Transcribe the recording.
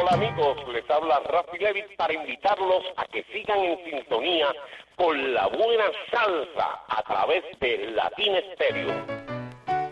Hola amigos, les habla Rafi Levitt para invitarlos a que sigan en sintonía con la buena salsa a través de Latina Stereo.